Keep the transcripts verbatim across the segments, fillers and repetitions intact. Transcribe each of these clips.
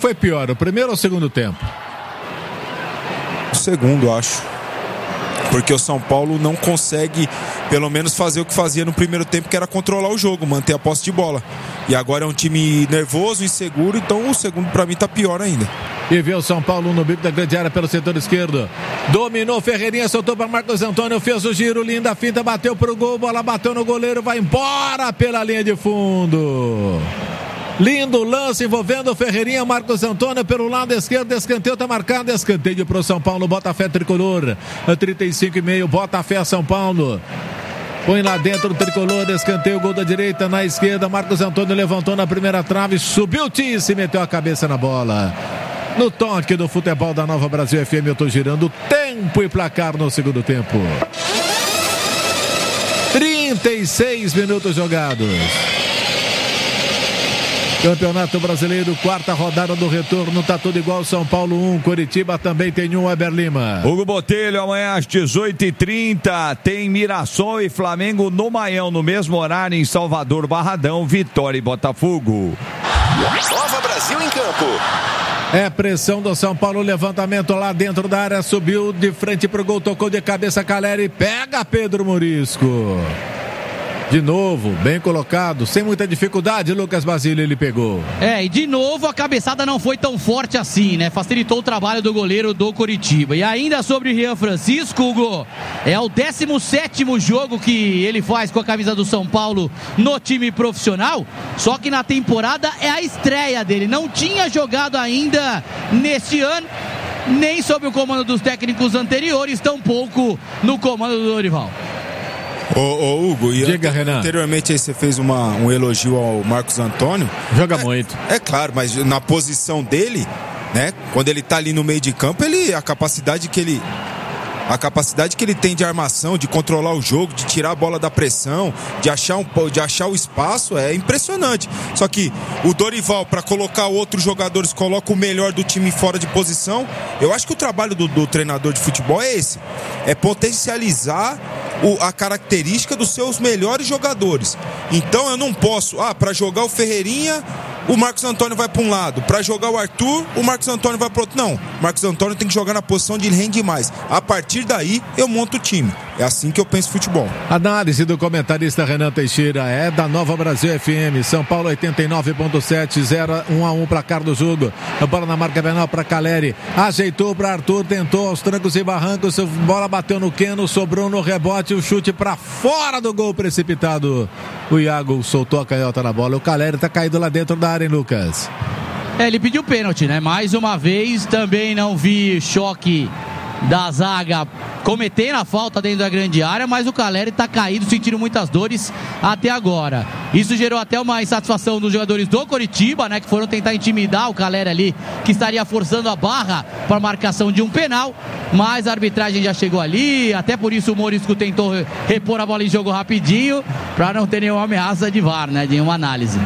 foi pior, o primeiro ou o segundo tempo? O segundo, acho. Porque o São Paulo não consegue, pelo menos, fazer o que fazia no primeiro tempo, que era controlar o jogo, manter a posse de bola. E agora é um time nervoso, inseguro, então o segundo pra mim tá pior ainda. E vê o São Paulo no bico da grande área pelo setor esquerdo. Dominou Ferreirinha, soltou para Marcos Antônio, fez o giro, linda finta, bateu pro gol, bola bateu no goleiro, vai embora pela linha de fundo. Lindo lance envolvendo o Ferreirinha, Marcos Antônio pelo lado esquerdo, escanteio, tá marcado, escanteio pro São Paulo, bota fé tricolor, trinta e cinco e meio, bota fé São Paulo. Põe lá dentro o tricolor, escanteio, gol da direita, na esquerda, Marcos Antônio levantou na primeira trave, subiu o Tice, meteu a cabeça na bola. No toque do futebol da Nova Brasil F M, eu tô girando tempo e placar no segundo tempo. trinta e seis minutos jogados. Campeonato Brasileiro, quarta rodada do retorno, tá tudo igual. São Paulo um, Coritiba também tem um, Weber Lima. Hugo Botelho, amanhã às dezoito e trinta tem Mirassol e Flamengo no Maião, no mesmo horário em Salvador, Barradão, Vitória e Botafogo. Nova Brasil em campo. É pressão do São Paulo, levantamento lá dentro da área, subiu de frente pro gol, tocou de cabeça Caleri, pega Pedro Morisco. De novo, bem colocado, sem muita dificuldade, Lucas Basílio, ele pegou. É, e de novo a cabeçada não foi tão forte assim, né? Facilitou o trabalho do goleiro do Coritiba. E ainda sobre o Rian Francisco, Hugo, é o décimo sétimo jogo que ele faz com a camisa do São Paulo no time profissional, só que na temporada é a estreia dele. Não tinha jogado ainda neste ano, nem sob o comando dos técnicos anteriores, tampouco no comando do Dorival. Ô, ô Hugo, e Diga, ante, Renan. Anteriormente aí você fez uma, um elogio ao Marcos Antônio. Joga é, muito. É claro, mas na posição dele, né? Quando ele tá ali no meio de campo, ele, a capacidade que ele... A capacidade que ele tem de armação, de controlar o jogo, de tirar a bola da pressão, de achar, um, de achar o espaço, é impressionante. Só que o Dorival, para colocar outros jogadores, coloca o melhor do time fora de posição. Eu acho que o trabalho do, do treinador de futebol é esse. É potencializar o, a característica dos seus melhores jogadores. Então eu não posso, ah, para jogar o Ferreirinha, o Marcos Antônio vai para um lado. Para jogar o Arthur, o Marcos Antônio vai para outro. Não, o Marcos Antônio tem que jogar na posição de ele rende mais. A partir daí, eu monto o time. É assim que eu penso futebol. Análise do comentarista Renan Teixeira, é da Nova Brasil F M. São Paulo oitenta e nove ponto sete, zero um a um placar do jogo. A bola na marca penal para Caleri. Ajeitou para Arthur, tentou aos trancos e barrancos. A bola bateu no Queno, sobrou no rebote. O chute para fora do gol precipitado. O Iago soltou a canhota na bola. O Caleri tá caído lá dentro da área, hein, Lucas? É, ele pediu pênalti, né? Mais uma vez, também não vi choque da zaga cometendo a falta dentro da grande área, mas o Caleri tá caído, sentindo muitas dores até agora. Isso gerou até uma insatisfação dos jogadores do Coritiba, né, que foram tentar intimidar o Caleri ali, que estaria forçando a barra para a marcação de um penal, mas a arbitragem já chegou ali, até por isso o Morisco tentou repor a bola em jogo rapidinho, para não ter nenhuma ameaça de V A R, né, de uma análise.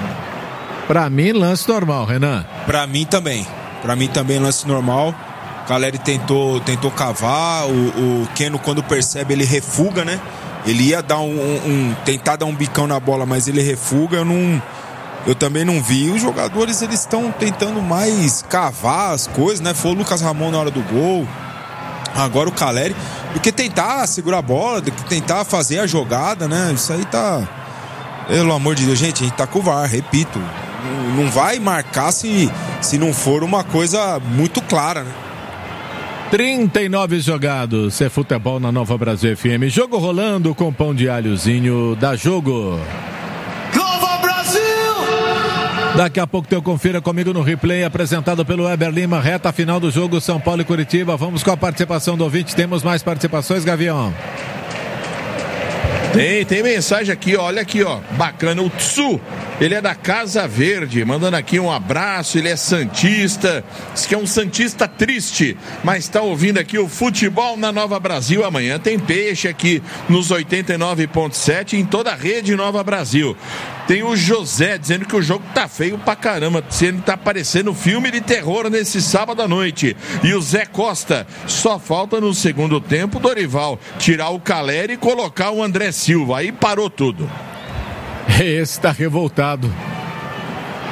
Pra mim, lance normal, Renan. Pra mim também. Pra mim também, lance normal. Caleri tentou, tentou cavar, o, o Queno, quando percebe, ele refuga, né? Ele ia dar um, um, tentar dar um bicão na bola, mas ele refuga. Eu não, eu também não vi. Os jogadores, eles estão tentando mais cavar as coisas, né? Foi o Lucas Ramon na hora do gol, agora o Caleri, do que tentar segurar a bola, do que tentar fazer a jogada, né? Isso aí tá, pelo amor de Deus, gente, a gente tá com o V A R, repito, não vai marcar se, se não for uma coisa muito clara, né? trinta e nove jogados, é futebol na Nova Brasil F M. Jogo rolando com pão de alhozinho, dá jogo. Nova Brasil! Daqui a pouco eu confira comigo no replay apresentado pelo Weber Lima, reta final do jogo São Paulo e Coritiba. Vamos com a participação do ouvinte, temos mais participações, Gavião? Tem, tem mensagem aqui, ó, olha aqui, ó, bacana, o Tsu, ele é da Casa Verde, mandando aqui um abraço, ele é santista, diz que é um santista triste, mas tá ouvindo aqui o futebol na Nova Brasil. Amanhã tem peixe aqui nos oitenta e nove ponto sete em toda a rede Nova Brasil. Tem o José dizendo que o jogo tá feio pra caramba, dizendo que tá parecendo filme de terror nesse sábado à noite. E o Zé Costa, só falta no segundo tempo Dorival tirar o Caleri e colocar o André Silva, aí parou tudo. Esse tá revoltado.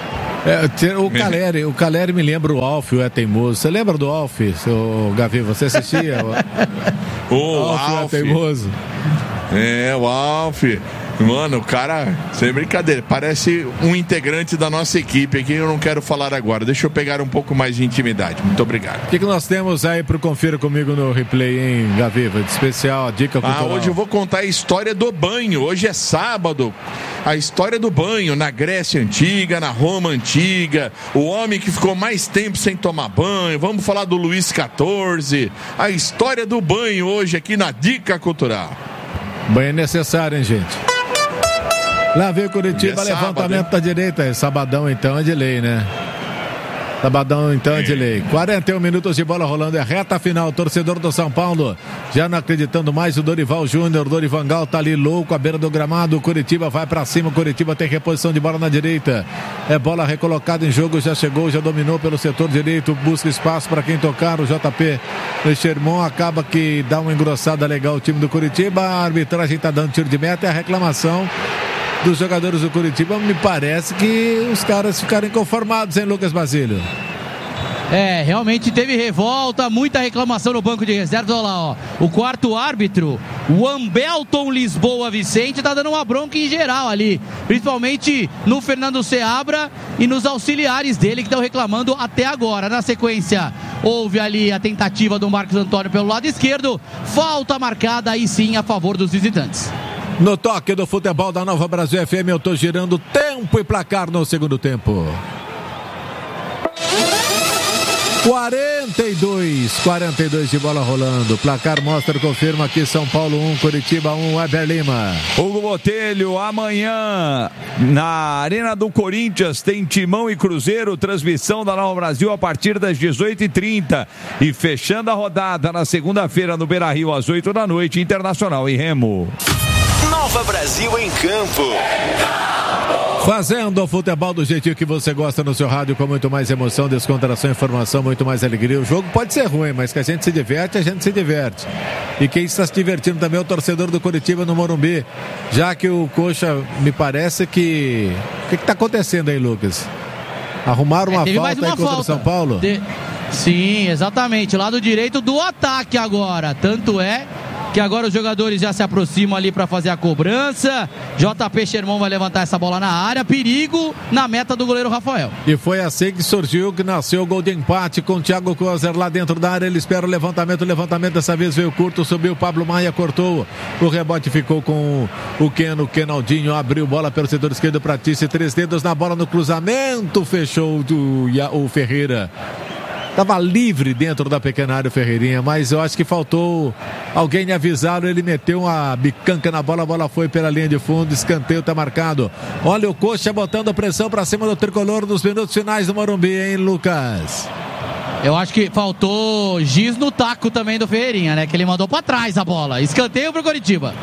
É, o Caleri, o Caleri me lembra o Alf, o É Teimoso. Você lembra do Alf, seu Gavi? Você assistia? o Alf, Alf É Teimoso. É, o Alf. Mano, o cara, sem brincadeira, parece um integrante da nossa equipe aqui. Eu não quero falar agora. Deixa eu pegar um pouco mais de intimidade. Muito obrigado. O que, que nós temos aí pro Confira Comigo no replay, hein, Gaviva? De especial, a dica cultural. Ah, hoje eu vou contar a história do banho. Hoje é sábado. A história do banho na Grécia Antiga, na Roma Antiga. O homem que ficou mais tempo sem tomar banho. Vamos falar do Luís quatorze. A história do banho hoje aqui na Dica Cultural. Banho é necessário, hein, gente? Lá veio Curitiba, é levantamento sábado, da direita. É sabadão, então, é de lei, né? Sabadão, então, é de lei. quarenta e um minutos de bola rolando, é reta final. Torcedor do São Paulo, já não acreditando mais, o Dorival Júnior. Dorivangal tá ali louco, à beira do gramado. Curitiba vai pra cima, Curitiba tem reposição de bola na direita. É bola recolocada em jogo, já chegou, já dominou pelo setor direito. Busca espaço para quem tocar, o J P Sherman acaba que dá uma engrossada legal o time do Curitiba. A arbitragem tá dando tiro de meta e a reclamação dos jogadores do Curitiba, me parece que os caras ficaram inconformados, hein, Lucas Basílio? É, realmente teve revolta, muita reclamação no banco de reservas. Olha lá, ó, o quarto árbitro, o Ambelton Lisboa Vicente, tá dando uma bronca em geral ali, principalmente no Fernando Seabra e nos auxiliares dele que estão reclamando até agora. Na sequência, houve ali a tentativa do Marcos Antônio pelo lado esquerdo, falta marcada aí sim a favor dos visitantes. No toque do futebol da Nova Brasil F M, eu tô girando tempo e placar no segundo tempo. quarenta e dois, quarenta e dois de bola rolando. Placar mostra, confirma aqui São Paulo um, Curitiba um, Weber Lima. Hugo Botelho, amanhã na Arena do Corinthians tem Timão e Cruzeiro, transmissão da Nova Brasil a partir das dezoito e trinta. E fechando a rodada na segunda-feira no Beira-Rio às oito da noite, Internacional e Remo. Nova Brasil em campo. Fazendo o futebol do jeitinho que você gosta no seu rádio, com muito mais emoção, descontração, informação, muito mais alegria. O jogo pode ser ruim, mas que a gente se diverte, a gente se diverte. E quem está se divertindo também é o torcedor do Curitiba no Morumbi. Já que o Coxa, me parece que... O que está acontecendo aí, Lucas? Arrumaram uma é, falta uma aí contra o São Paulo? De... Sim, exatamente. Lado direito do ataque agora. Tanto é que agora os jogadores já se aproximam ali para fazer a cobrança. J P Sherman vai levantar essa bola na área. Perigo na meta do goleiro Rafael. E foi assim que surgiu, que nasceu o gol de empate com o Thiago Kozer lá dentro da área. Ele espera o levantamento. O levantamento dessa vez veio curto. Subiu o Pablo Maia, cortou. O rebote ficou com o Keno. O Kenaldinho abriu bola pelo setor esquerdo para Tice. Três dedos na bola no cruzamento. Fechou o, o Ferreira. Estava livre dentro da pequena área, o Ferreirinha, mas eu acho que faltou alguém avisar. Ele meteu uma bicanca na bola, a bola foi pela linha de fundo, escanteio está marcado. Olha o Coxa botando pressão para cima do tricolor nos minutos finais do Morumbi, hein, Lucas? Eu acho que faltou giz no taco também do Ferreirinha, né? Que ele mandou para trás a bola. Escanteio para o Coritiba.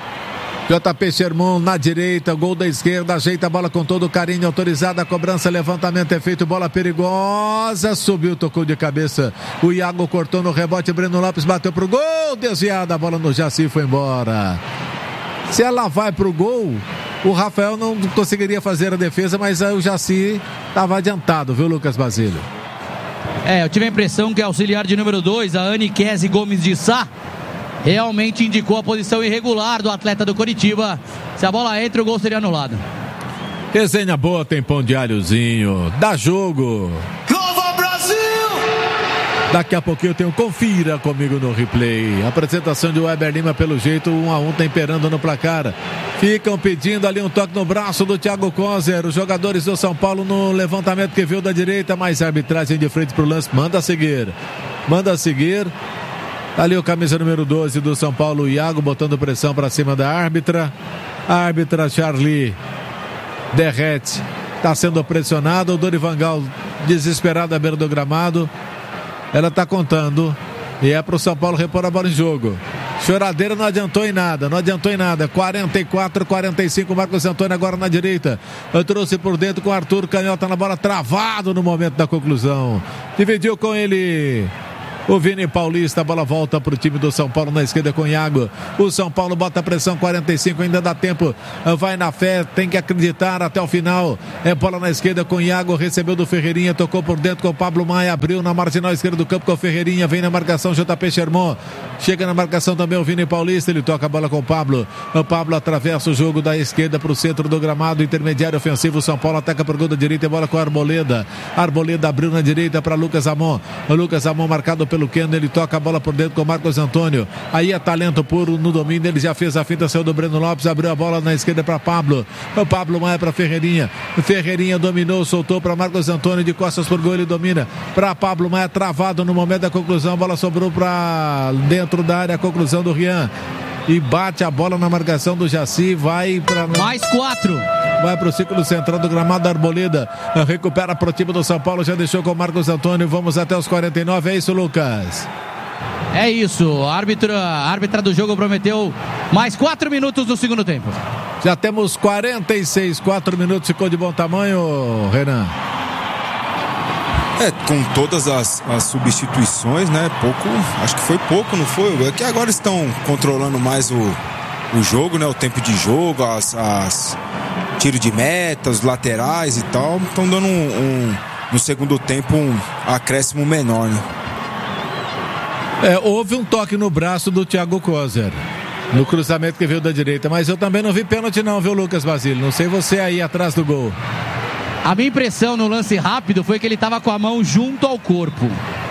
J P Sherman na direita, gol da esquerda, ajeita a bola com todo o carinho, autorizada a cobrança, levantamento é feito, bola perigosa, subiu, tocou de cabeça, o Iago cortou no rebote, Breno Lopes bateu pro gol, desviada, a bola no Jaci foi embora. Se ela vai pro gol, o Rafael não conseguiria fazer a defesa, mas aí o Jaci estava adiantado, viu, Lucas Basílio? É, eu tive a impressão que a auxiliar de número dois, a Aniquese Gomes de Sá, realmente indicou a posição irregular do atleta do Coritiba. Se a bola entra, o gol seria anulado. Resenha boa, tem pão de alhozinho. Dá jogo. Nova Brasil! Daqui a pouquinho eu tenho Confira Comigo no replay. Apresentação de Weber Lima, pelo jeito, um a um temperando no placar. Ficam pedindo ali um toque no braço do Thiago Kozer. Os jogadores do São Paulo no levantamento que veio da direita, mas a arbitragem de frente pro lance. Manda seguir. Manda seguir. Ali o camisa número doze do São Paulo, Iago, botando pressão para cima da árbitra. A árbitra Charlie derrete. Está sendo pressionado. O Dorivangal desesperado à beira do gramado. Ela está contando. E é para o São Paulo repor a bola em jogo. Choradeira não adiantou em nada, não adiantou em nada. quarenta e quatro, quarenta e cinco, Marcos Antônio agora na direita. Eu trouxe por dentro com o Arthur, canhota na bola, travado no momento da conclusão. Dividiu com ele O Vini Paulista, a bola volta para o time do São Paulo na esquerda com o Iago. O São Paulo bota a pressão, quarenta e cinco, ainda dá tempo. Vai na fé, tem que acreditar até o final. É bola na esquerda com o Iago, recebeu do Ferreirinha, tocou por dentro com o Pablo Maia, abriu na marginal esquerda do campo com o Ferreirinha, vem na marcação J P Sherman. Chega na marcação também o Vini Paulista, ele toca a bola com o Pablo. O Pablo atravessa o jogo da esquerda para o centro do gramado, intermediário ofensivo. O São Paulo ataca por gol da direita, bola com a Arboleda. Arboleda abriu na direita para Lucas Amon. O Lucas Amon marcado pelo Keno, ele toca a bola por dentro com o Marcos Antônio. Aí é talento puro no domínio, ele já fez a finta, saiu do Breno Lopes, abriu a bola na esquerda para Pablo. O Pablo Maia para Ferreirinha. Ferreirinha dominou, soltou para Marcos Antônio, de costas por gol, ele domina para Pablo Maia, travado no momento da conclusão, a bola sobrou para dentro da área, a conclusão do Rian. E bate a bola na marcação do Jaci, vai para mais quatro. Vai para o círculo central do gramado da Arboleda. Recupera para o time do São Paulo, já deixou com o Marcos Antônio. Vamos até os quarenta e nove, é isso, Lucas? É isso, a árbitra, a árbitra do jogo prometeu mais quatro minutos no segundo tempo. Já temos quarenta e seis, quatro minutos, ficou de bom tamanho, Renan? É, com todas as, as substituições, né? Pouco, acho que foi pouco, não foi? É que agora estão controlando mais o, o jogo, né? O tempo de jogo, as, as tiro de meta, os laterais e tal. Estão dando um, um, no segundo tempo um acréscimo menor, né? É, houve um toque no braço do Thiago Kozer no cruzamento que veio da direita, mas eu também não vi pênalti não, viu, Lucas Basílio? Não sei você aí atrás do gol. A minha impressão no lance rápido foi que ele estava com a mão junto ao corpo.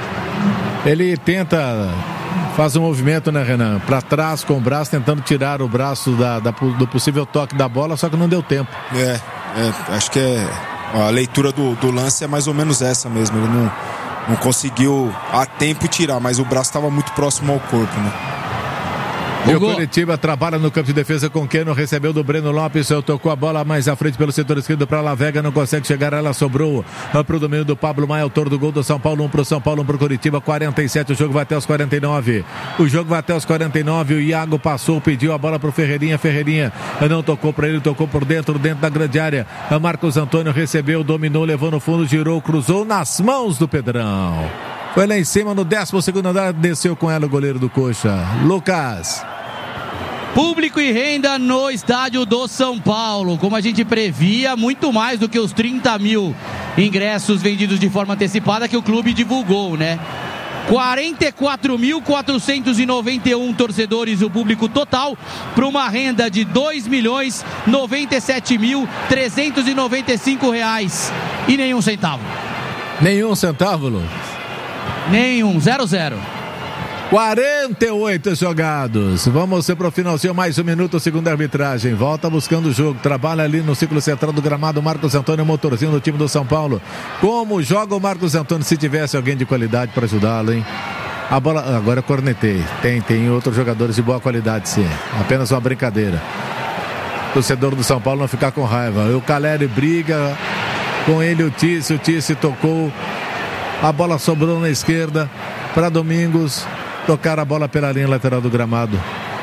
Ele tenta, faz um movimento, né, Renan? Para trás com o braço, tentando tirar o braço da, da, do possível toque da bola, só que não deu tempo. É, é acho que é, a leitura do, do lance é mais ou menos essa mesmo. Ele não, não conseguiu a tempo tirar, mas o braço estava muito próximo ao corpo, né? E o Curitiba trabalha no campo de defesa com Keno, recebeu do Breno Lopes, tocou a bola mais à frente pelo setor esquerdo para Lavega, não consegue chegar, ela sobrou para o domínio do Pablo Maia, autor do gol do São Paulo, um para o São Paulo, um para o Curitiba, quarenta e sete, o jogo vai até os quarenta e nove, o jogo vai até os quarenta e nove, o Iago passou, pediu a bola para o Ferreirinha, Ferreirinha não tocou para ele, tocou por dentro, dentro da grande área, Marcos Antônio recebeu, dominou, levou no fundo, girou, cruzou nas mãos do Pedrão. Foi lá em cima no décimo segundo andar, desceu com ela o goleiro do Coxa. Lucas. Público e renda no estádio do São Paulo. Como a gente previa, muito mais do que os trinta mil ingressos vendidos de forma antecipada que o clube divulgou, né? quarenta e quatro mil quatrocentos e noventa e um torcedores, o público total, para uma renda de dois milhões noventa e sete mil trezentos e noventa e cinco reais e nenhum centavo. Nenhum centavo, Lu? Nenhum, zero, zero. quarenta e oito jogados. Vamos ser pro finalzinho, mais um minuto, segunda arbitragem. Volta buscando o jogo. Trabalha ali no círculo central do gramado. Marcos Antônio, motorzinho do time do São Paulo. Como joga o Marcos Antônio? Se tivesse alguém de qualidade para ajudá-lo, hein? A bola. Agora cornetei. Tem, tem outros jogadores de boa qualidade, sim. Apenas uma brincadeira. O torcedor do São Paulo não ficar com raiva. O Caleri briga com ele, o Tice. O Tice tocou. A bola sobrou na esquerda para Domingos. Tocar a bola pela linha lateral do gramado.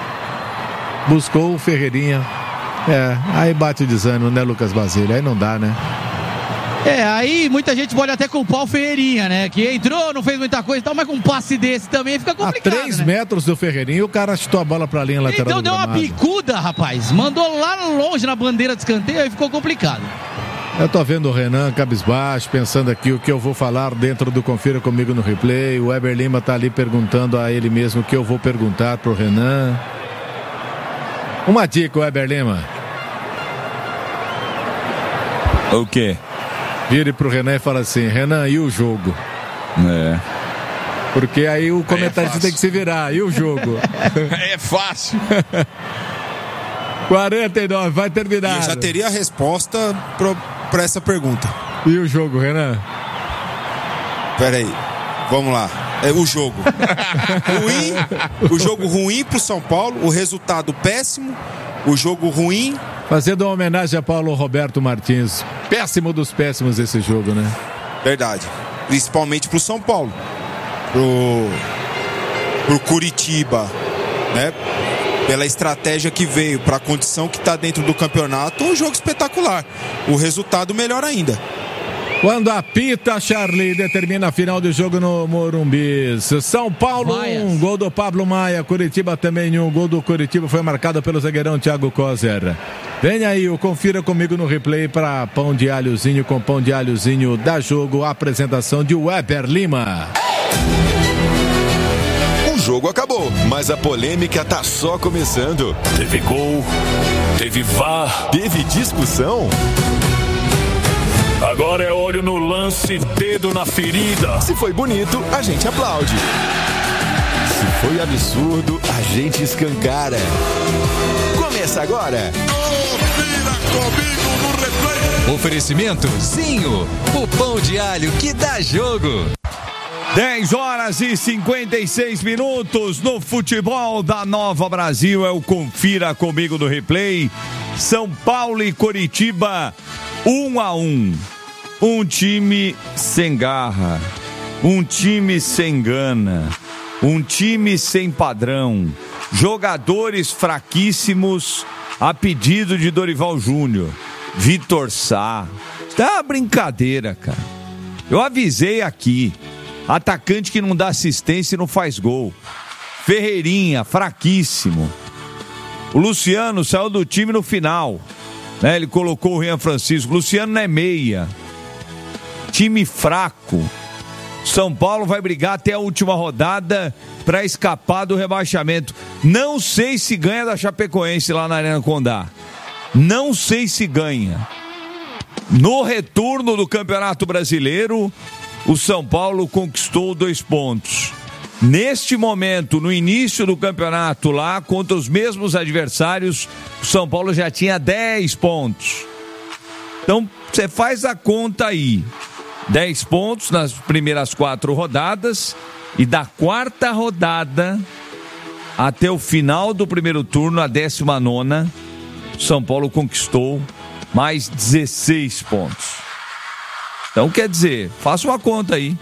Buscou o Ferreirinha. É, aí bate o desânimo, né, Lucas Basílio? Aí não dá, né? É, aí muita gente pode até culpar o Ferreirinha, né? Que entrou, não fez muita coisa e tal, mas com um passe desse também fica complicado. A três né? metros do Ferreirinha, o cara chutou a bola pra linha lateral então do gramado. Então deu uma bicuda, rapaz. Mandou lá longe na bandeira de escanteio e ficou complicado. Eu tô vendo o Renan cabisbaixo, pensando aqui o que eu vou falar dentro do Confira Comigo no Replay. O Weber Lima tá ali perguntando a ele mesmo o que eu vou perguntar pro Renan. Uma dica, Weber Lima. O quê? Vire pro Renan e fala assim: Renan, e o jogo? É. Porque aí o comentarista é tem que se virar. E o jogo? É fácil. quarenta e nove, vai terminar. Eu já teria a resposta pro, pra essa pergunta. E o jogo, Renan? Pera aí, vamos lá. É o jogo. ruim, o jogo ruim pro São Paulo, o resultado péssimo, o jogo ruim. Fazendo uma homenagem a Paulo Roberto Martins. Péssimo dos péssimos esse jogo, né? Verdade. Principalmente pro São Paulo. Pro, pro Curitiba, né? Pela estratégia que veio, para a condição que está dentro do campeonato, um jogo espetacular. O resultado melhor ainda. Quando apita, Charlie determina a final do jogo no Morumbi. São Paulo um, gol do Pablo Maia. Curitiba também um, gol do Curitiba foi marcado pelo zagueirão Thiago Kozer. Vem aí, o confira comigo no replay para pão de alhozinho com pão de alhozinho da jogo. A apresentação de Weber Lima. O jogo acabou, mas a polêmica tá só começando. Teve gol, teve V A R, teve discussão. Agora é olho no lance, dedo na ferida. Se foi bonito, a gente aplaude. Se foi absurdo, a gente escancara. Começa agora. Comigo no replay. Oferecimento Zinho, o pão de alho que dá jogo. dez horas e cinquenta e seis minutos no futebol da Nova Brasil. É o Confira Comigo no replay. São Paulo e Coritiba, um a um. Um time sem garra, um time sem gana, um time sem padrão, jogadores fraquíssimos a pedido de Dorival Júnior, Vitor Sá. Tá uma brincadeira, cara. Eu avisei aqui, atacante que não dá assistência e não faz gol. Ferreirinha, fraquíssimo. O Luciano saiu do time no final, né? Ele colocou o Rian Francisco. O Luciano não é meia. Time fraco. São Paulo vai brigar até a última rodada para escapar do rebaixamento. Não sei se ganha da Chapecoense lá na Arena Condá. Não sei se ganha. No retorno do Campeonato Brasileiro, o São Paulo conquistou dois pontos. Neste momento, no início do campeonato lá, contra os mesmos adversários, o São Paulo já tinha dez pontos. Então, você faz a conta aí. dez pontos nas primeiras quatro rodadas, e da quarta rodada até o final do primeiro turno, a décima nona, São Paulo conquistou mais dezesseis pontos. Então, quer dizer, faça uma conta aí.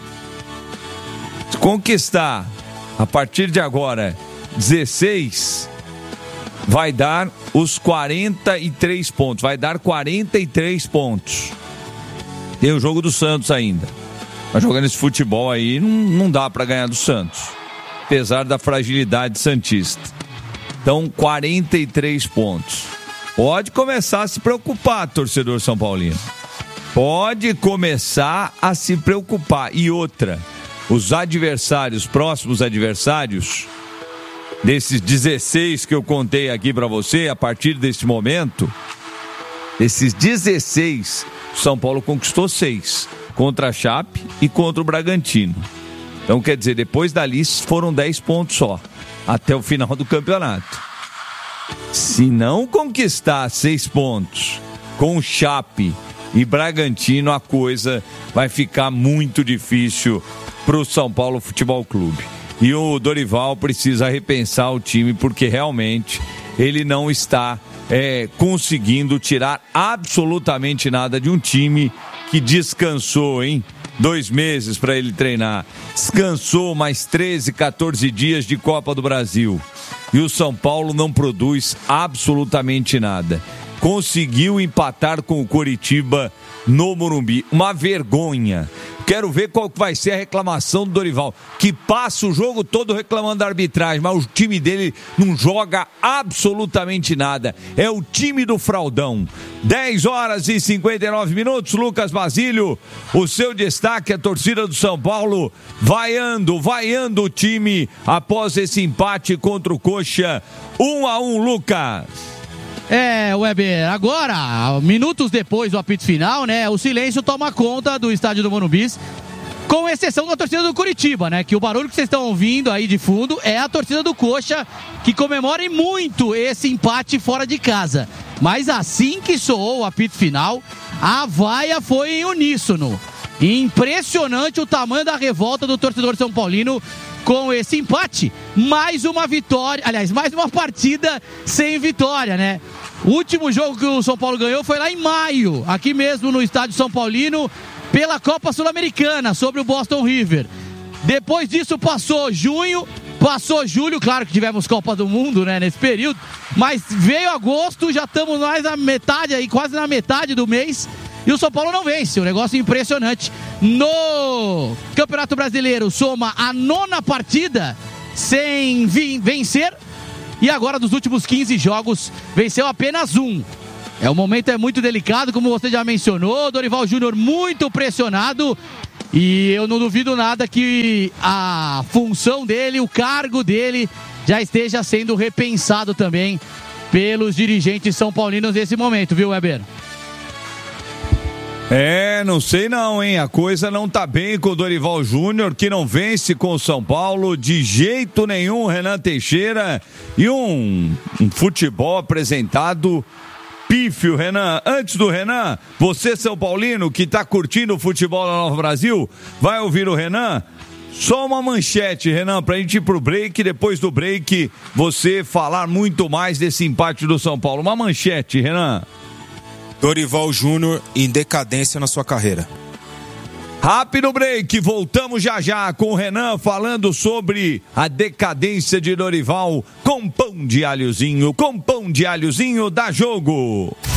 Se conquistar a partir de agora dezesseis, vai dar os quarenta e três pontos, vai dar quarenta e três pontos. Tem o jogo do Santos ainda. Mas jogando esse futebol aí, não, não dá para ganhar do Santos. Apesar da fragilidade santista. Então, quarenta e três pontos. Pode começar a se preocupar, torcedor São Paulino. Pode começar a se preocupar. E outra, os adversários, próximos adversários, desses dezesseis que eu contei aqui para você, a partir desse momento, desses dezesseis, São Paulo conquistou seis, contra a Chape e contra o Bragantino. Então, quer dizer, depois dali foram dez pontos só, até o final do campeonato. Se não conquistar seis pontos com Chape e Bragantino, a coisa vai ficar muito difícil para o São Paulo Futebol Clube. E o Dorival precisa repensar o time, porque realmente ele não está É, conseguindo tirar absolutamente nada de um time que descansou, hein? Dois meses para ele treinar. Descansou mais treze, quatorze dias de Copa do Brasil. E o São Paulo não produz absolutamente nada. Conseguiu empatar com o Coritiba no Morumbi. Uma vergonha. Quero ver qual vai ser a reclamação do Dorival, que passa o jogo todo reclamando da arbitragem, mas o time dele não joga absolutamente nada. É o time do fraudão. dez horas e cinquenta e nove minutos. Lucas Basílio, o seu destaque, a torcida do São Paulo vaiando, vaiando o time após esse empate contra o Coxa. Um a um, Lucas. É, Weber, agora, minutos depois do apito final, né, o silêncio toma conta do estádio do Morumbi, com exceção da torcida do Curitiba, né, que o barulho que vocês estão ouvindo aí de fundo é a torcida do Coxa, que comemora muito esse empate fora de casa. Mas assim que soou o apito final, a vaia foi em uníssono. Impressionante o tamanho da revolta do torcedor são paulino com esse empate. Mais uma vitória, aliás, mais uma partida sem vitória, né? O último jogo que o São Paulo ganhou foi lá em maio, aqui mesmo no estádio São Paulino, pela Copa Sul-Americana, sobre o Boston River. Depois disso passou junho, passou julho, claro que tivemos Copa do Mundo, né, nesse período, mas veio agosto, já estamos mais na metade aí, quase na metade do mês, e o São Paulo não vence. Um negócio impressionante. No Campeonato Brasileiro, soma a nona partida sem vencer e agora dos últimos quinze jogos venceu apenas um. É, o momento é muito delicado, como você já mencionou. Dorival Júnior muito pressionado. E eu não duvido nada que a função dele, o cargo dele, já esteja sendo repensado também pelos dirigentes são paulinos nesse momento, viu, Weber? É, não sei não, hein? A coisa não tá bem com o Dorival Júnior, que não vence com o São Paulo de jeito nenhum, Renan Teixeira. E um, um futebol apresentado pífio, Renan. Antes do Renan, você, São Paulino, que tá curtindo o futebol na Nova Brasil, vai ouvir o Renan? Só uma manchete, Renan, pra gente ir pro break. Depois do break, você falar muito mais desse empate do São Paulo. Uma manchete, Renan. Dorival Júnior em decadência na sua carreira. Rápido break, voltamos já já com o Renan falando sobre a decadência de Dorival com pão de alhozinho, com pão de alhozinho dá jogo.